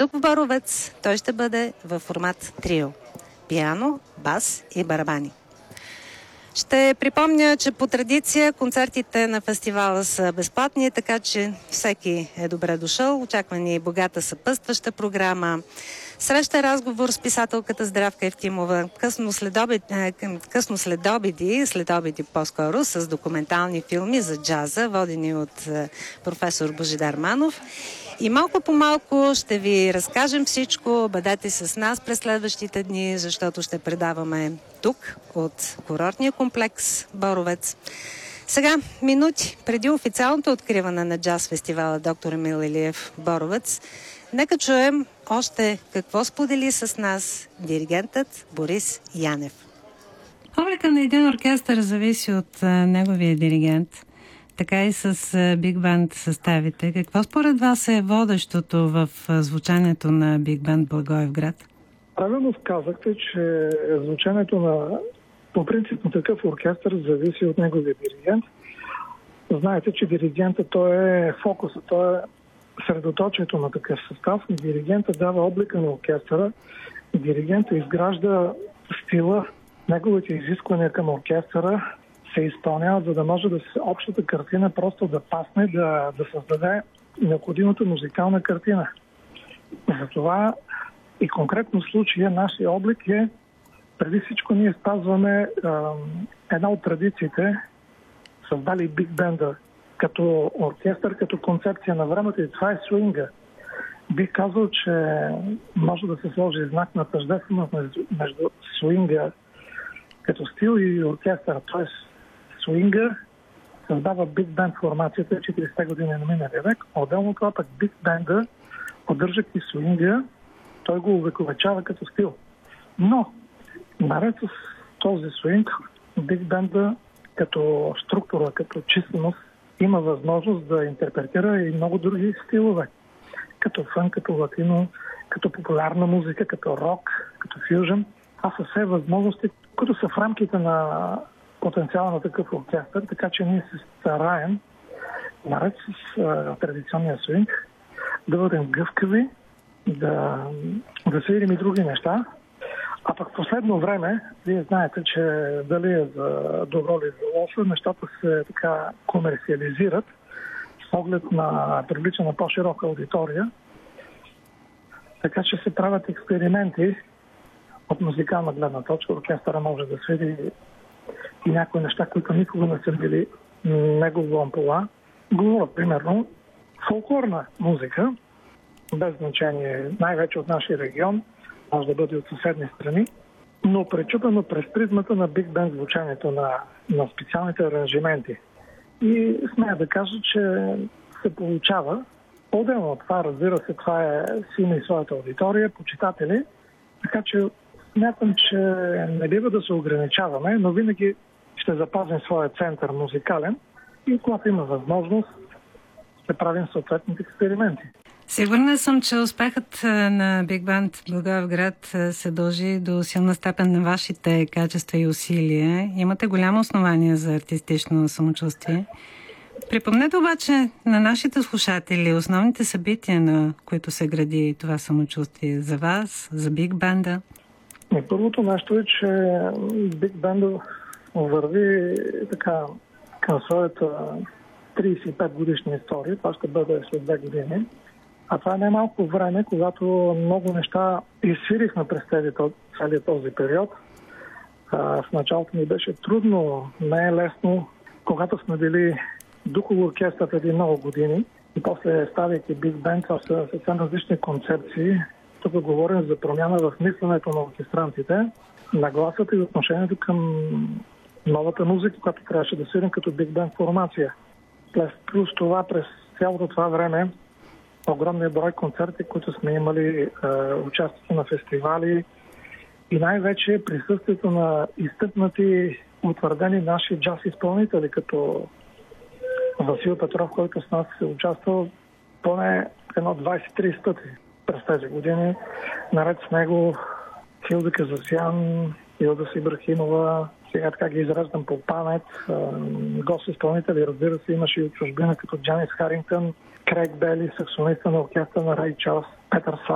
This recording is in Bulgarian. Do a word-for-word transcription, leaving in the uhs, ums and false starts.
тук в Боровец той ще бъде във формат трио – пиано, бас и барабани. Ще припомня, че по традиция концертите на фестивала са безплатни, така че всеки е добре дошъл. Очаква ни богата съпътстваща програма. Среща разговор с писателката Здравка Евтимова късно следобеди, късно следобеди, следобеди по-скоро, с документални филми за джаза, водени от професор Божидар Манов. И малко по малко ще ви разкажем всичко. Бъдете с нас през следващите дни, защото ще предаваме тук от курортния комплекс Боровец. Сега, минути преди официалното откриване на джаз фестивала Доктор Емил Илиев Боровец, нека чуем още какво сподели с нас диригентът Борис Янев. Облика на един оркестър зависи от а, неговия диригент. Така и с биг банд съставите. Какво според вас е водещото в звучането на биг банд Благоевград? Правилно казахте, че звучането на по принцип на такъв оркестър зависи от неговия диригент. Знаете, че диригентът той е фокуса, той е средоточието на такъв състав. Диригентът дава облика на оркестъра. Диригентът изгражда стила, неговите изисквания към оркестъра се изпълняват, за да може да се общата картина просто да пасне, да, да създаде необходимата музикална картина. Затова и конкретно в случая нашия облик е, преди всичко ние спазваме е, една от традициите, създали биг бенда като оркестър, като концепция на времето, и това е свинга. Бих казал, че може да се сложи знак на тъждественост между свинга като стил и оркестър. Т.е. свинга създава биг бенд формацията четиридесетте години на миналия век. Отделно това пък биг бенда, поддържайки свинга, той го увековечава като стил. Но, наред с този свинг, биг бенда като структура, като численост, има възможност да интерпретира и много други стилове. Като фън, като латино, като популярна музика, като рок, като фюжън. Това са все възможности, които са в рамките на потенциала на такъв оркестър, така че ние се стараем, наред с а, традиционния свинг, да бъдем гъвкави, да, да се видим и други неща. А пък в последно време, вие знаете, че дали е за добро или за лошо, нещата се така комерциализират с оглед на привличане на по-широка аудитория. Така че се правят експерименти от музикална гледна точка. Оркестъра може да свири и някои неща, които никога не са били негово ампула. Говоря, примерно, фолклорна музика, без значение, най-вече от нашия регион, може да бъде от съседни страни, но пречупено през призмата на биг бенд звучането на, на специалните аранжименти. И смея да кажа, че се получава. Отделно от това, разбира се, това е силна и своята аудитория, почитатели, така че смятам, че не бива да се ограничаваме, но винаги ще запазим своя център музикален и когато има възможност, ще правим съответните експерименти. Сигурна съм, че успехът на биг банд Благоевград се дължи до силна степен на вашите качества и усилия. Имате голямо основание за артистично самочувствие. Припомнете обаче на нашите слушатели основните събития, на които се гради това самочувствие за вас, за биг банда. Първото нещо е, че биг банда върви така към своята тридесет и пет годишна история. Това ще бъде след две години. А това е най-малко време, когато много неща изсвирихме през целият този период. В началото ми беше трудно, не е лесно, когато сме били духово оркестър преди много години и после ставайки биг бенд, това са съвсем различни концепции. Тук говорим за промяна в мисленето на оркестрантите, нагласата и отношението към новата музика, която трябваше да свирим като биг бенд формация. Плюс това, през цялото това време, огромния брой концерти, които сме имали, е, участието на фестивали и най-вече присъствието на изтъкнати, утвърдени наши джаз изпълнители, като Васил Петров, който с нас се участвал поне едно двайсет-трийсет пъти през тези години. Наред с него Хилда Казасян, Илда Ибрахимова, сега така ги израждам по памет. Гост изпълнители, разбира се, имаше и от чужбина, като Джанис Харингтън, Крейг Бели, саксониста на оркестъра на Рей Чарлз, Петър Са.